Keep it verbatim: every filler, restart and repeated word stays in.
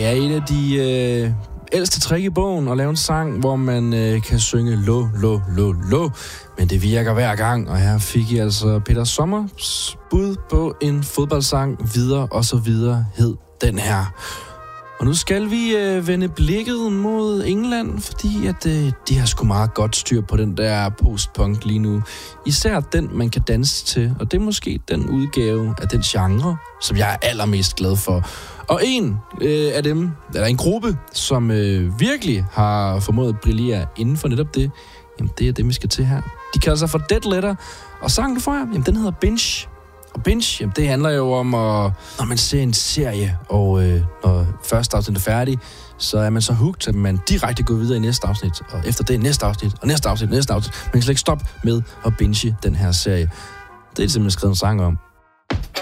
Det er et af de øh, ældste trick i bogen at lave en sang, hvor man øh, kan synge lo, lo, lo, lo. Men det virker hver gang, og her fik I altså Peter Sommers bud på en fodboldsang. Videre og så videre hed den her. Og nu skal vi øh, vende blikket mod England, fordi at, øh, de har sgu meget godt styr på den der postpunk lige nu. Især den, man kan danse til, og det er måske den udgave af den genre, som jeg er allermest glad for. Og en øh, af dem, eller en gruppe, som øh, virkelig har formået at brillere inden for netop det, jamen det er det, vi skal til her. De kalder sig for Dead Letter, og sangen du får her, jamen den hedder Binge. Og binge, jamen det handler jo om, at når man ser en serie, og øh, når første afsnit er færdig, så er man så hooked, at man direkte går videre i næste afsnit, og efter det næste afsnit, og næste afsnit, næste afsnit. Man kan slet ikke stoppe med at binge den her serie. Det er det simpelthen skrevet en sang om.